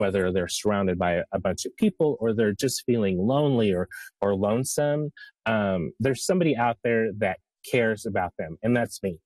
whether they're surrounded by a bunch of people or they're just feeling lonely or lonesome. There's somebody out there that cares about them, and that's me.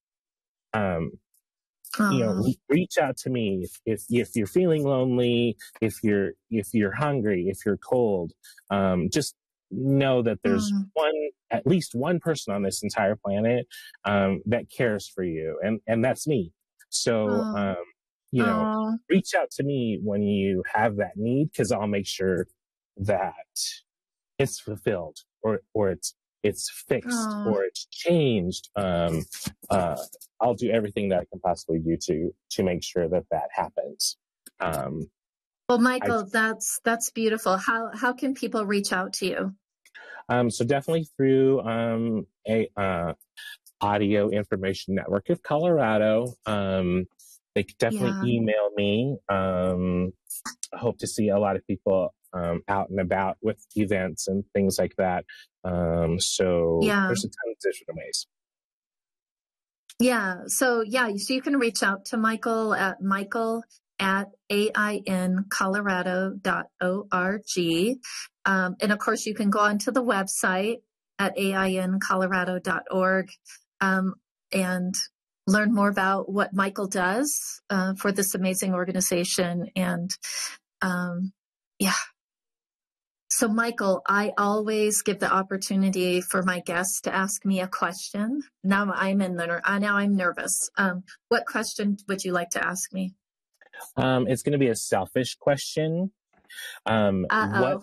Reach out to me if you're feeling lonely, if you're hungry, if you're cold. Just know that there's at least one person on this entire planet that cares for you, and that's me. So reach out to me when you have that need, because I'll make sure that it's fulfilled or it's fixed or it's changed. I'll do everything that I can possibly do to make sure that happens. Well, Michael, that's beautiful. How can people reach out to you? So definitely through Audio Information Network of Colorado. They could definitely email me. I hope to see a lot of people out and about with events and things like that. So there's a ton of different ways. So you can reach out to Michael at aincolorado.org. And of course, you can go onto the website at aincolorado.org and learn more about what Michael does for this amazing organization. And So, Michael, I always give the opportunity for my guests to ask me a question. Now I'm nervous. What question would you like to ask me? It's going to be a selfish question. What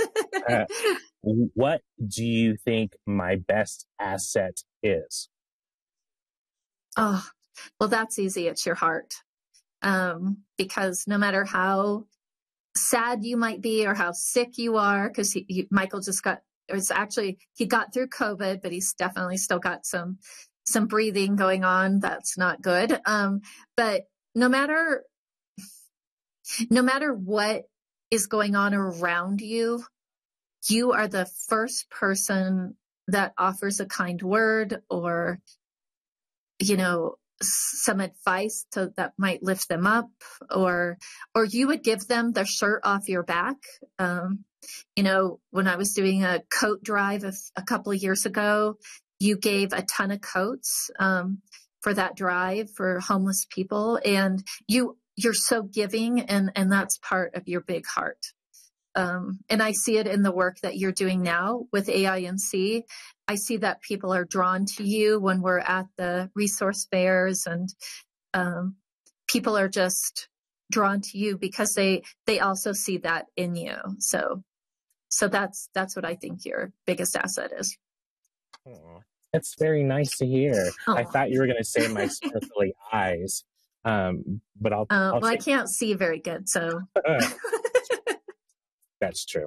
do you think my best asset is? Oh, well, that's easy. It's your heart. Because no matter how sad you might be or how sick you are, because Michael he got through COVID, but he's definitely still got some breathing going on. That's not good. But no matter what is going on around you, you are the first person that offers a kind word or, some advice that might lift them up, or you would give them the shirt off your back. When I was doing a coat drive a couple of years ago, you gave a ton of coats for that drive for homeless people, and you're so giving, and that's part of your big heart. And I see it in the work that you're doing now with AINC. I see that people are drawn to you when we're at the resource fairs, and people are just drawn to you because they also see that in you. So that's what I think your biggest asset is. That's very nice to hear. I thought you were going to say my sparkly eyes, but I'll I can't see very good, so. That's true.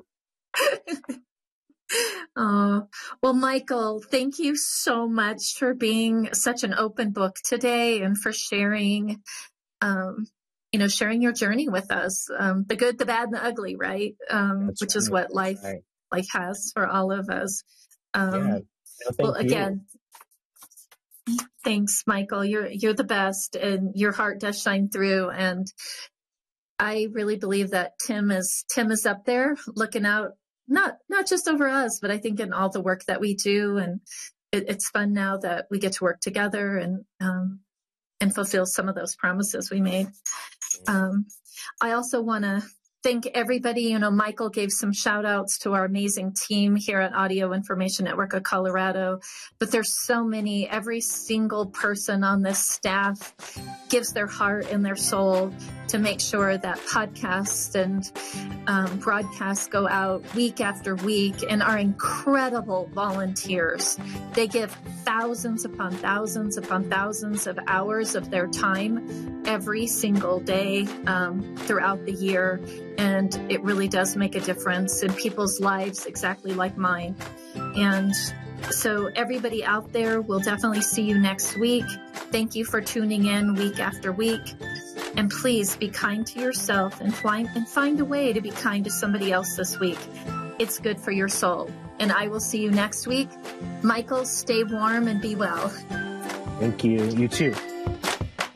Well, Michael, thank you so much for being such an open book today and for sharing, sharing your journey with us, the good, the bad, and the ugly, right? Which is what life has for all of us. Again, thanks, Michael. You're the best, and your heart does shine through. And I really believe that Tim is up there looking out, not just over us, but I think in all the work that we do. And it's fun now that we get to work together and fulfill some of those promises we made. I also want to thank everybody. Michael gave some shout outs to our amazing team here at Audio Information Network of Colorado, but there's so many. Every single person on this staff gives their heart and their soul to make sure that podcasts and broadcasts go out week after week, and our incredible volunteers. They give thousands upon thousands upon thousands of hours of their time every single day throughout the year. And it really does make a difference in people's lives, exactly like mine. And so everybody out there, we'll definitely see you next week. Thank you for tuning in week after week. And please be kind to yourself and find a way to be kind to somebody else this week. It's good for your soul. And I will see you next week. Michael, stay warm and be well. Thank you. You too.